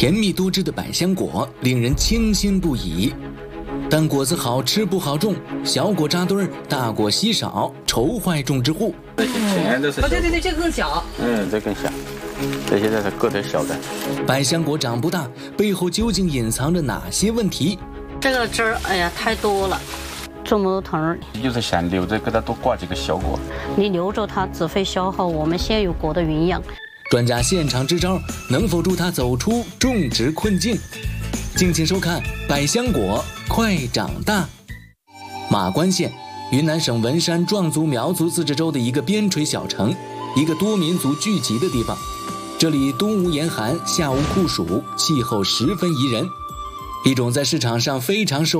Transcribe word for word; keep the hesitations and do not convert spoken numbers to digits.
甜蜜多汁的百香果令人倾心不已，但果子好吃不好种，小果扎堆儿，大果稀少，愁坏种植户。 全都是。 哦，对对对，这个更小。 嗯，这更小，这些都是个头小的。 百香果长不大，背后究竟隐藏着哪些问题？ 这个汁儿，哎呀，太多了，这么多藤儿。 就是想留着给它多挂几个小果。 你留着它，只会消耗我们现有果的营养。 专家现场支招，能否助它走出种植困境？敬请收看《百香果快长大》。马关县，云南省文山壮族苗族自治州的一个边陲小城，一个多民族聚集的地方。这里冬无严寒，夏无酷暑，气候十分宜人，一种在市场上非常受